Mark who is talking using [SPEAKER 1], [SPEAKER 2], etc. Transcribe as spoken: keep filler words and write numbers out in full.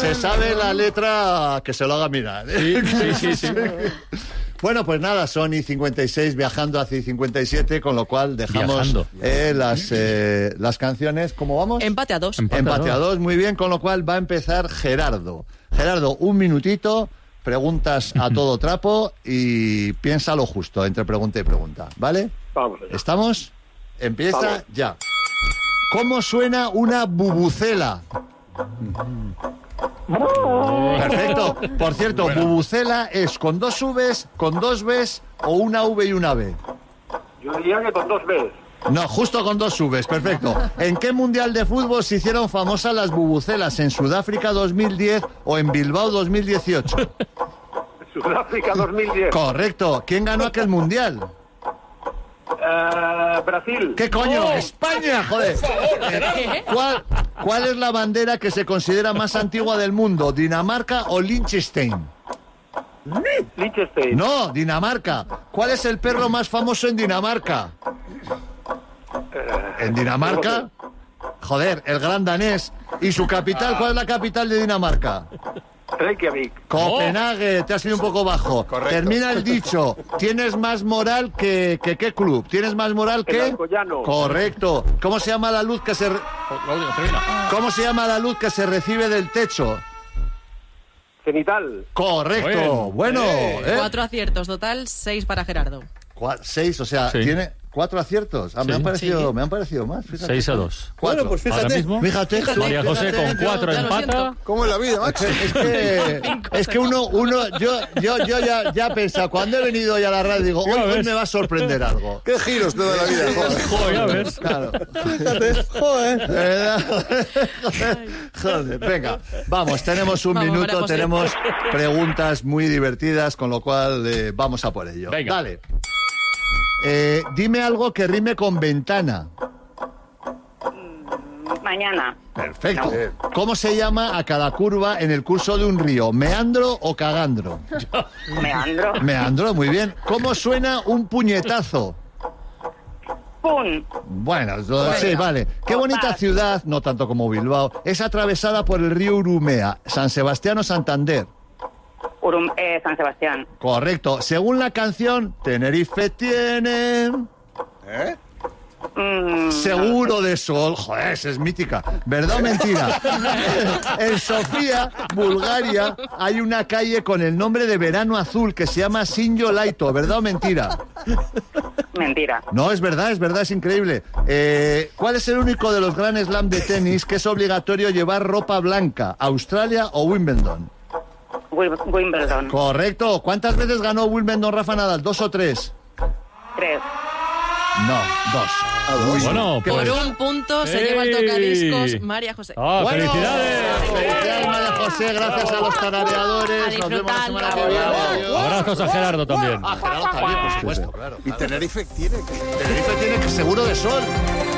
[SPEAKER 1] se sabe la letra, que se lo haga mirar. ¿eh?
[SPEAKER 2] Sí, sí, sí, sí.
[SPEAKER 1] Bueno, pues nada, son y cincuenta y seis viajando hacia y cincuenta y siete, con lo cual dejamos eh, las, eh, las canciones. ¿Cómo vamos?
[SPEAKER 3] Empate a dos.
[SPEAKER 1] Empate, Empate a dos, muy bien, con lo cual va a empezar Gerardo. Gerardo, un minutito, preguntas a todo trapo y piensa lo justo entre pregunta y pregunta, ¿vale?
[SPEAKER 4] Vamos allá.
[SPEAKER 1] ¿Estamos? Empieza
[SPEAKER 4] Vamos.
[SPEAKER 1] ya. ¿Cómo suena una bubucela? Perfecto. Por cierto, bueno. ¿Bubucela es con dos Vs, con dos Bs o una V y una B?
[SPEAKER 4] Yo diría que con dos Bs.
[SPEAKER 1] No, justo con dos Vs, perfecto. ¿En qué mundial de fútbol se hicieron famosas las bubucelas? ¿En Sudáfrica dos mil diez o en Bilbao dos mil dieciocho?
[SPEAKER 4] Sudáfrica dos mil diez.
[SPEAKER 1] Correcto. ¿Quién ganó aquel mundial?
[SPEAKER 4] Uh, Brasil.
[SPEAKER 1] ¿Qué coño?
[SPEAKER 4] Oh.
[SPEAKER 1] ¡España, joder! ¿Cuál, ¿Cuál es la bandera que se considera más antigua del mundo? ¿Dinamarca o Liechtenstein?
[SPEAKER 4] Liechtenstein.
[SPEAKER 1] No, Dinamarca. ¿Cuál es el perro más famoso en Dinamarca?
[SPEAKER 4] Uh,
[SPEAKER 1] ¿En Dinamarca? Joder, el gran danés. ¿Y su capital? ¿Cuál es la capital de Dinamarca?
[SPEAKER 4] Reykjavik.
[SPEAKER 1] Copenhague, te has ido un poco bajo.
[SPEAKER 5] Correcto.
[SPEAKER 1] Termina el dicho. Tienes más moral que, que ¿qué club? ¿Tienes más moral que?
[SPEAKER 4] El Alcoyano.
[SPEAKER 1] Correcto. ¿Cómo se llama la luz que se re... ¿Cómo se llama la luz que se recibe del techo?
[SPEAKER 4] Cenital.
[SPEAKER 1] Correcto. Bueno, ¿eh?
[SPEAKER 3] Cuatro aciertos, total seis para Gerardo.
[SPEAKER 1] Cua- seis, o sea,
[SPEAKER 2] Sí.
[SPEAKER 1] tiene cuatro aciertos. Ah, me
[SPEAKER 2] Sí.
[SPEAKER 1] han parecido,
[SPEAKER 3] Sí.
[SPEAKER 1] me han parecido más. Fíjate.
[SPEAKER 2] seis a dos.
[SPEAKER 1] Cuatro.
[SPEAKER 5] Bueno, pues fíjate.
[SPEAKER 2] Ahora mismo,
[SPEAKER 1] Fíjate, tú,
[SPEAKER 2] María José
[SPEAKER 1] fíjate,
[SPEAKER 2] con
[SPEAKER 1] yo-
[SPEAKER 2] cuatro
[SPEAKER 3] ya lo
[SPEAKER 2] empata.
[SPEAKER 3] siento.
[SPEAKER 5] ¿Cómo es la vida, macho?
[SPEAKER 1] Es que, es que uno, uno, yo, yo, yo ya, ya he pensado, cuando he venido ya a la radio, digo, hoy,
[SPEAKER 2] Ya
[SPEAKER 1] hoy
[SPEAKER 2] ves.
[SPEAKER 1] me va a sorprender algo.
[SPEAKER 5] ¿Qué giros te da la vida, joder?
[SPEAKER 2] Joder, ya ves.
[SPEAKER 1] Claro.
[SPEAKER 5] Fíjate, joder.
[SPEAKER 1] Joder, joder, venga, vamos, tenemos un
[SPEAKER 3] Vamos, María
[SPEAKER 1] minuto,
[SPEAKER 3] José.
[SPEAKER 1] tenemos preguntas muy divertidas, con lo cual eh, vamos a por ello.
[SPEAKER 2] Venga.
[SPEAKER 1] Dale. Eh, dime algo que rime con ventana.
[SPEAKER 6] Mañana.
[SPEAKER 1] Perfecto. ¿Cómo se llama a cada curva en el curso de un río? ¿Meandro o cagandro?
[SPEAKER 6] Meandro.
[SPEAKER 1] Meandro, muy bien. ¿Cómo suena un puñetazo?
[SPEAKER 6] Pum.
[SPEAKER 1] Bueno, lo- sí, vale. Qué bonita ciudad, no tanto como Bilbao, es atravesada por el río Urumea. ¿San Sebastián o Santander?
[SPEAKER 6] Urum, eh, San Sebastián.
[SPEAKER 1] Correcto. Según la canción, Tenerife tiene...
[SPEAKER 5] ¿Eh?
[SPEAKER 6] Mm,
[SPEAKER 1] Seguro de sol. Joder, esa es mítica. ¿Verdad o mentira? En Sofía, Bulgaria, hay una calle con el nombre de Verano Azul que se llama Sinjo Laito. ¿Verdad o mentira?
[SPEAKER 6] mentira.
[SPEAKER 1] No, es verdad, es verdad, es increíble. Eh, ¿Cuál es el único de los Grand Slam de tenis que es obligatorio llevar ropa blanca? ¿Australia o Wimbledon?
[SPEAKER 6] Wim- Wimbledon.
[SPEAKER 1] Correcto. ¿Cuántas veces ganó Wimbledon Rafa Nadal? ¿Dos o tres?
[SPEAKER 6] Tres.
[SPEAKER 1] No, dos. Muy bien.
[SPEAKER 2] Bueno,
[SPEAKER 1] Qué
[SPEAKER 3] Por
[SPEAKER 1] bueno.
[SPEAKER 3] un punto se
[SPEAKER 2] ¡Ey!
[SPEAKER 3] lleva el tocadiscos María José.
[SPEAKER 2] Ah,
[SPEAKER 1] Bueno,
[SPEAKER 2] ¡felicidades!
[SPEAKER 1] Felicidades, María José, gracias a los tarareadores.
[SPEAKER 3] A
[SPEAKER 1] Nos vemos la semana que
[SPEAKER 3] disfrutarlo.
[SPEAKER 1] viene. Adiós.
[SPEAKER 2] Abrazos a Gerardo también.
[SPEAKER 1] Ah, Gerardo también, por supuesto, claro.
[SPEAKER 5] Y Tenerife tiene que...
[SPEAKER 1] Tenerife tiene que seguro de sol.